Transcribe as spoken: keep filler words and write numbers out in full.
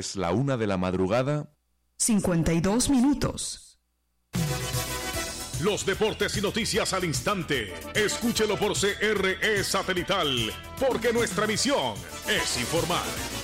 Es la una de la madrugada. cincuenta y dos minutos. Los deportes y noticias al instante. Escúchelo por C R E Satelital, porque nuestra misión es informar.